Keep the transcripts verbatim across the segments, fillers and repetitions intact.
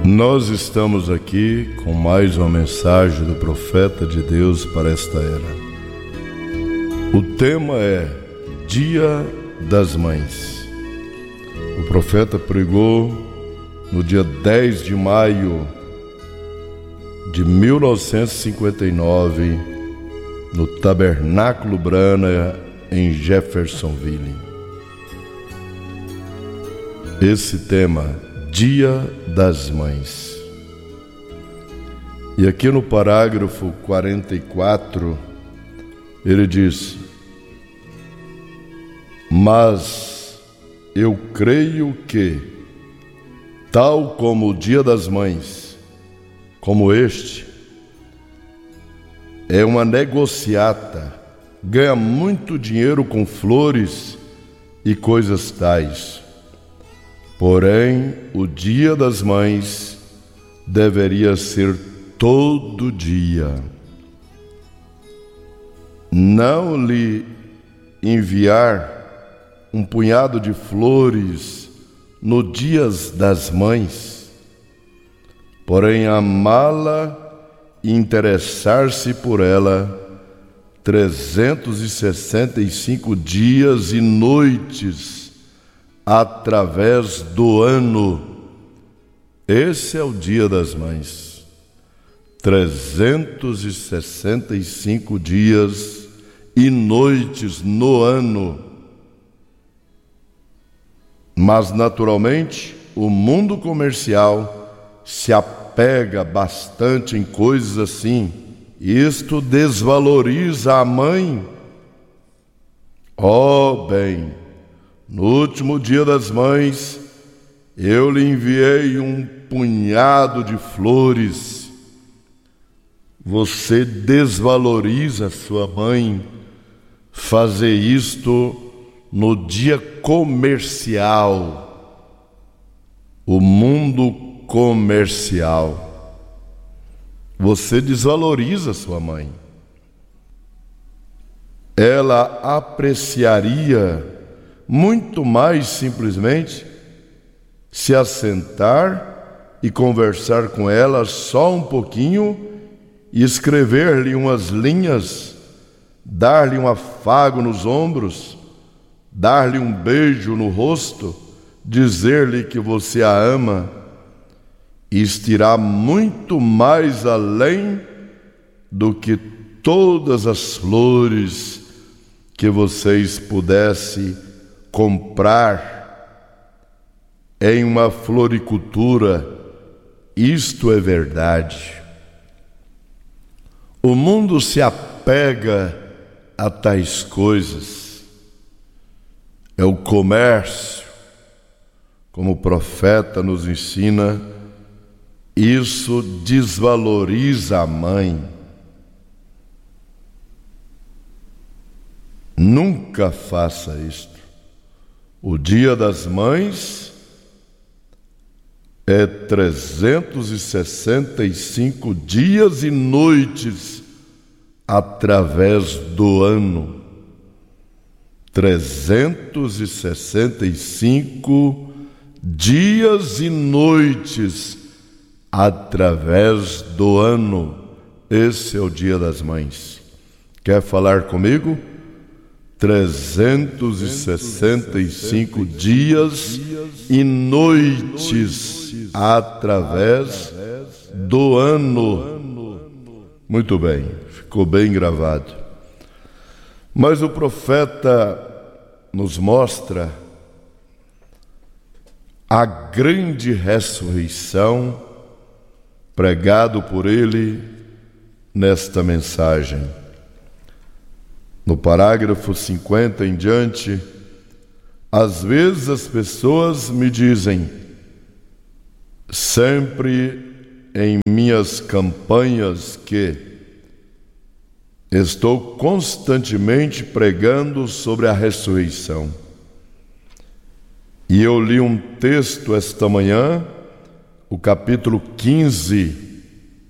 Nós estamos aqui com mais uma mensagem do profeta de Deus para esta era. O tema é Dia das Mães. O profeta pregou no dia dez de maio de mil novecentos e cinquenta e nove no Tabernáculo Brana em Jeffersonville. Esse tema, Dia das Mães. E aqui no parágrafo quarenta e quatro, ele diz: mas eu creio que, tal como o Dia das Mães, como este, é uma negociata, ganha muito dinheiro com flores e coisas tais. Porém, o Dia das Mães deveria ser todo dia. Não lhe enviar um punhado de flores no Dia das Mães, porém amá-la e interessar-se por ela trezentos e sessenta e cinco dias e noites através do ano. Esse é o Dia das Mães. trezentos e sessenta e cinco dias e noites no ano. Mas, naturalmente, o mundo comercial se apega bastante em coisas assim. Isto desvaloriza a mãe. Oh, bem, no último Dia das Mães, eu lhe enviei um punhado de flores. Você desvaloriza sua mãe fazer isto no dia comercial, o mundo comercial. Você desvaloriza sua mãe. Ela apreciaria muito mais simplesmente se assentar e conversar com ela só um pouquinho e escrever-lhe umas linhas, dar-lhe um afago nos ombros, dar-lhe um beijo no rosto, dizer-lhe que você a ama. Isto irá muito mais além do que todas as flores que vocês pudessem comprar em uma floricultura. Isto é verdade. O mundo se apega a tais coisas. É o comércio, como o profeta nos ensina. Isso desvaloriza a mãe. Nunca faça isto. O Dia das Mães é trezentos e sessenta e cinco dias e noites através do ano. trezentos e sessenta e cinco dias e noites através do ano. Esse é o Dia das Mães. Quer falar comigo? trezentos e sessenta e cinco dias e noites através do ano. Muito bem, ficou bem gravado. Mas o profeta nos mostra a grande ressurreição pregado por ele nesta mensagem. No parágrafo cinquenta em diante, às vezes as pessoas me dizem, sempre em minhas campanhas, que estou constantemente pregando sobre a ressurreição. E eu li um texto esta manhã, o capítulo quinze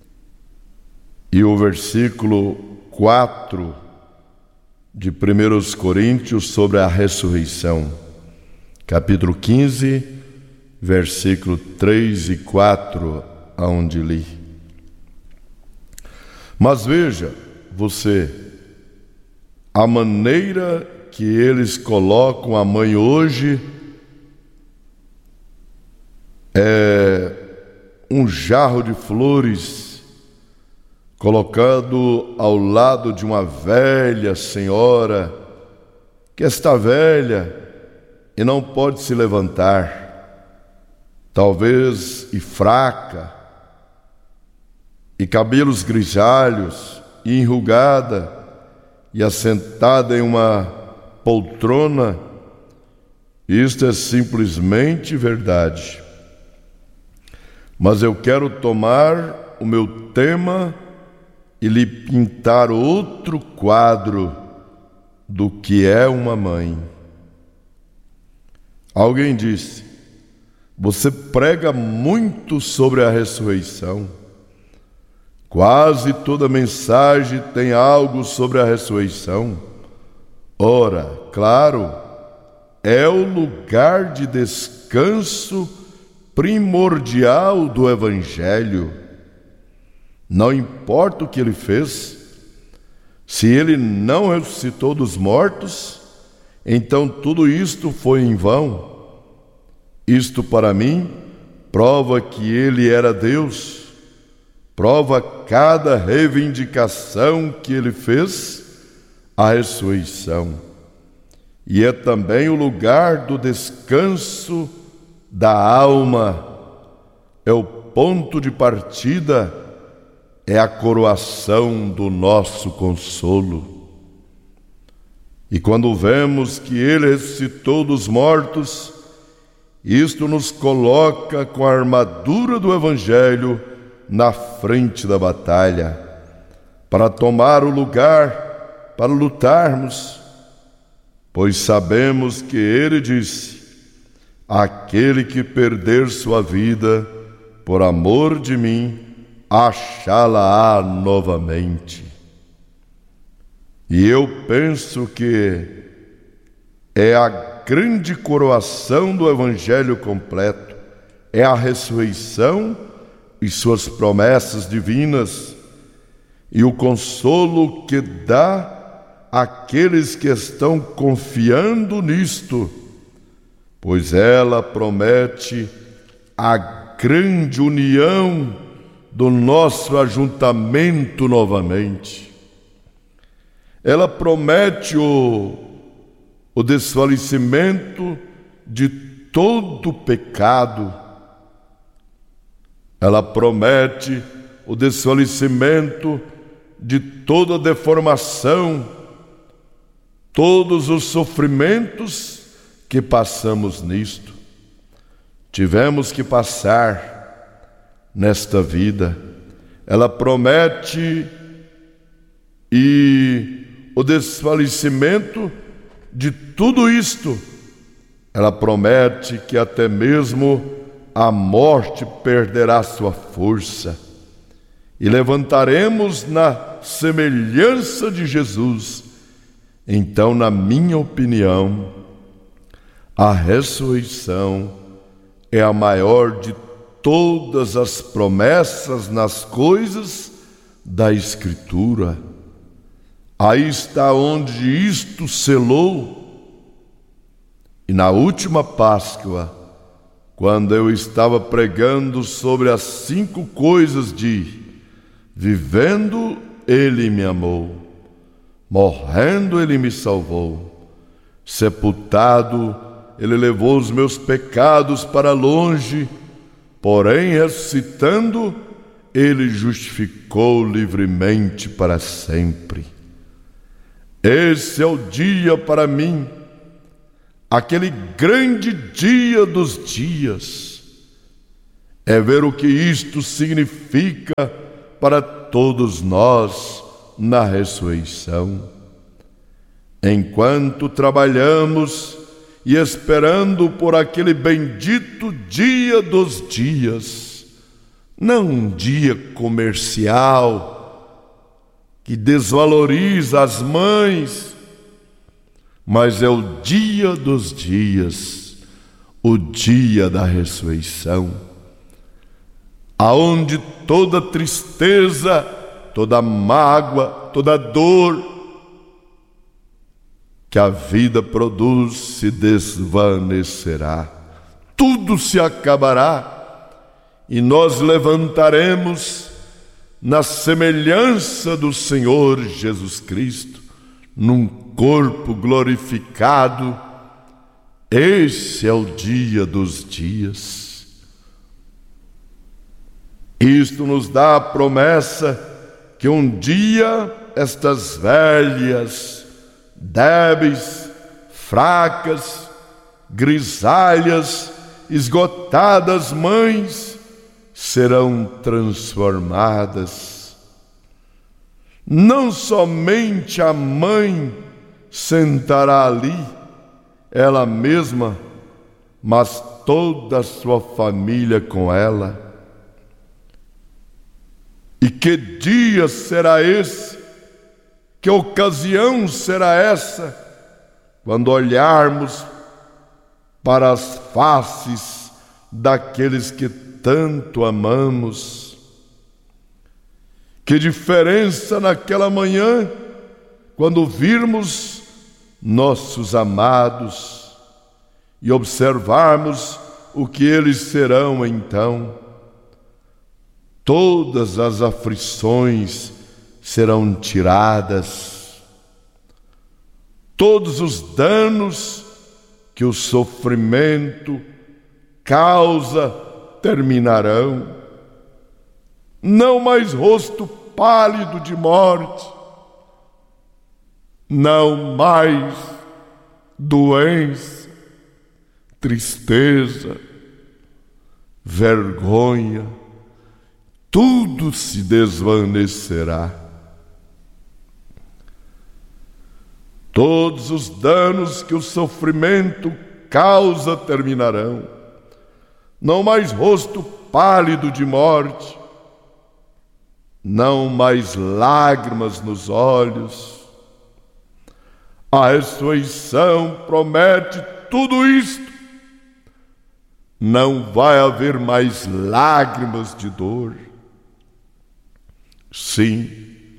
e o versículo quatro de primeira Coríntios sobre a ressurreição. Capítulo quinze versículo três e quatro, aonde li. Mas veja você, a maneira que eles colocam a mãe hoje é um jarro de flores colocado ao lado de uma velha senhora que está velha e não pode se levantar, talvez e fraca, e cabelos grisalhos, e enrugada, e assentada em uma poltrona. Isto é simplesmente verdade. Mas eu quero tomar o meu tema e lhe pintar outro quadro do que é uma mãe. Alguém disse: você prega muito sobre a ressurreição. Quase toda mensagem tem algo sobre a ressurreição. Ora, claro, é o lugar de descanso primordial do Evangelho. Não importa o que ele fez, se ele não ressuscitou dos mortos, então tudo isto foi em vão. Isto, para mim, prova que ele era Deus, prova cada reivindicação que ele fez, a ressurreição. E é também o lugar do descanso da alma, é o ponto de partida, é a coroação do nosso consolo. E quando vemos que ele ressuscitou dos mortos, isto nos coloca com a armadura do Evangelho na frente da batalha, para tomar o lugar, para lutarmos, pois sabemos que ele disse: aquele que perder sua vida por amor de mim, achá-la-á novamente. E eu penso que é a grande coroação do Evangelho completo, é a ressurreição e suas promessas divinas, e o consolo que dá àqueles que estão confiando nisto, pois ela promete a grande união do nosso ajuntamento novamente. Ela promete o, o desfalecimento de todo pecado. Ela promete o desfalecimento de toda deformação, todos os sofrimentos que passamos nisto. Tivemos que passar nesta vida. Ela promete e o desfalecimento de tudo isto. Ela promete que até mesmo a morte perderá sua força e levantaremos na semelhança de Jesus. Então, na minha opinião, a ressurreição é a maior de todas as promessas nas coisas da Escritura. Aí está onde isto selou. E na última Páscoa, quando eu estava pregando sobre as cinco coisas de vivendo, ele me amou, morrendo, ele me salvou, sepultado, ele levou os meus pecados para longe, porém, ressuscitando, ele justificou livremente para sempre. Esse é o dia para mim, aquele grande dia dos dias. É ver o que isto significa para todos nós na ressurreição. Enquanto trabalhamos e esperando por aquele bendito dia dos dias, não um dia comercial que desvaloriza as mães, mas é o dia dos dias, o dia da ressurreição, aonde toda tristeza, toda mágoa, toda dor que a vida produz se desvanecerá. Tudo se acabará e nós levantaremos na semelhança do Senhor Jesus Cristo, num corpo glorificado. Esse é o dia dos dias. Isto nos dá a promessa que um dia estas velhas, débeis, fracas, grisalhas, esgotadas mães serão transformadas. Não somente a mãe sentará ali, ela mesma, mas toda a sua família com ela. E que dia será esse? Que ocasião será essa? Quando olharmos para as faces daqueles que tanto amamos. Que diferença naquela manhã, quando virmos nossos amados e observarmos o que eles serão então. Todas as aflições serão tiradas, todos os danos que o sofrimento causa terminarão. Não mais rosto pálido de morte, não mais doença, tristeza, vergonha, tudo se desvanecerá. Todos os danos que o sofrimento causa terminarão. Não mais rosto pálido de morte, não mais lágrimas nos olhos. A ressurreição promete tudo isto. Não vai haver mais lágrimas de dor. Sim,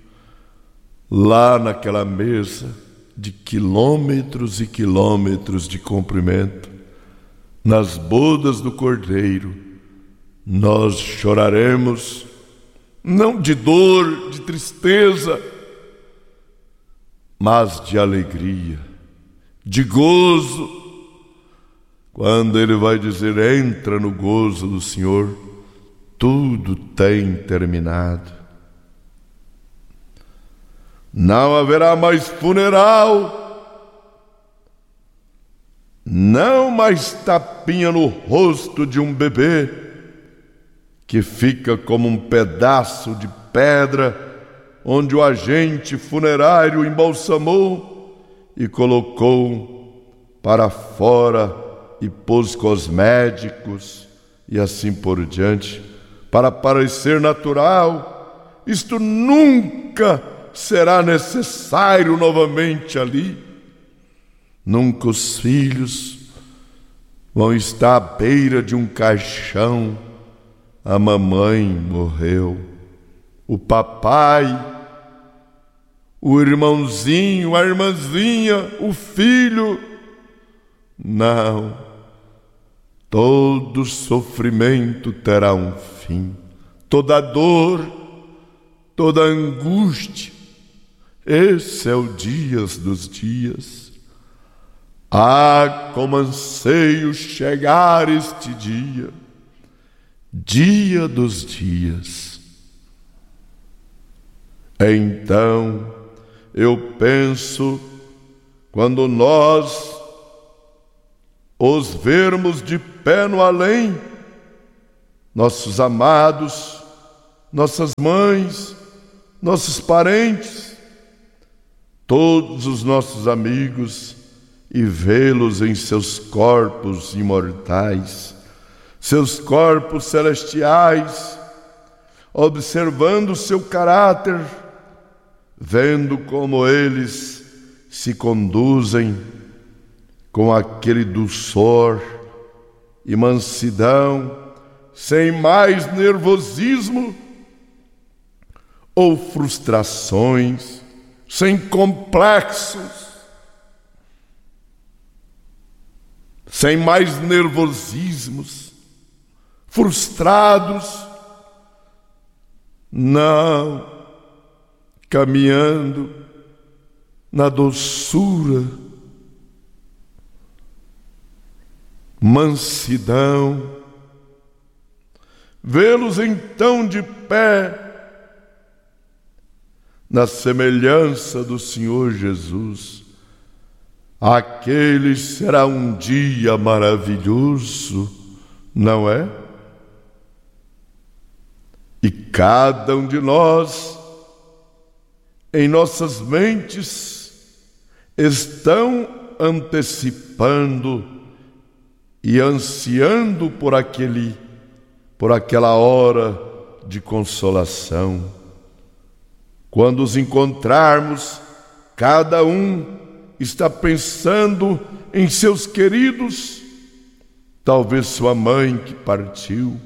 lá naquela mesa de quilômetros e quilômetros de comprimento, nas bodas do Cordeiro, nós choraremos, não de dor, de tristeza, mas de alegria, de gozo, quando Ele vai dizer: entra no gozo do Senhor, tudo tem terminado. Não haverá mais funeral, não mais tapinha no rosto de um bebê que fica como um pedaço de pedra onde o agente funerário embalsamou e colocou para fora e pôs cosméticos e assim por diante, para parecer natural. Isto nunca será necessário novamente ali. Nunca os filhos vão estar à beira de um caixão. A mamãe morreu, o papai, o irmãozinho, a irmãzinha, o filho. Não, todo sofrimento terá um fim, toda dor, toda angústia. Esse é o dia dos dias. Ah, como anseio chegar este dia, dia dos dias. Então eu penso, quando nós os vermos de pé no além, nossos amados, nossas mães, nossos parentes, todos os nossos amigos, e vê-los em seus corpos imortais, seus corpos celestiais, observando o seu caráter, vendo como eles se conduzem com aquele dulçor, e mansidão, sem mais nervosismo ou frustrações, sem complexos, sem mais nervosismos, frustrados, não, caminhando na doçura, mansidão. Vê-los então de pé na semelhança do Senhor Jesus. Aquele será um dia maravilhoso, não é? E cada um de nós, em nossas mentes, estão antecipando e ansiando por aquele, por aquela hora de consolação. Quando os encontrarmos, cada um está pensando em seus queridos, talvez sua mãe que partiu.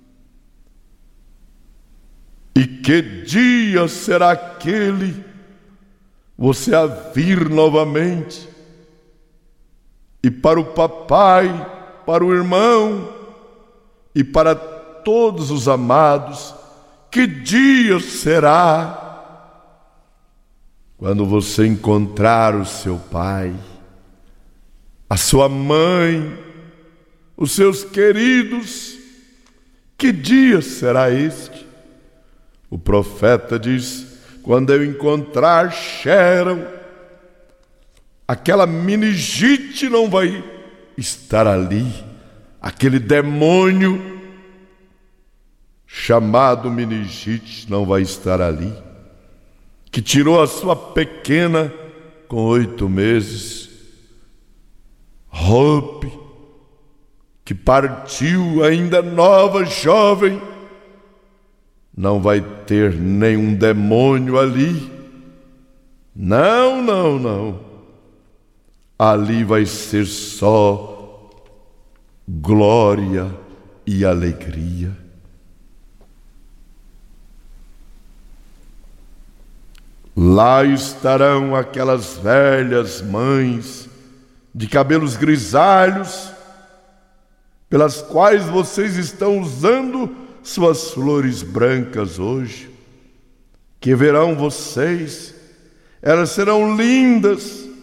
E que dia será aquele, você a vir novamente? E para o papai, para o irmão e para todos os amados, que dia será? Quando você encontrar o seu pai, a sua mãe, os seus queridos, que dia será este? O profeta diz: quando eu encontrar Sharon, aquela meningite não vai estar ali, aquele demônio chamado meningite não vai estar ali, que tirou a sua pequena com oito meses, Hope, que partiu ainda nova, jovem, não vai ter nenhum demônio ali. Não, não, não. Ali vai ser só glória e alegria. Lá estarão aquelas velhas mães de cabelos grisalhos, pelas quais vocês estão usando suas flores brancas hoje, que verão vocês, elas serão lindas,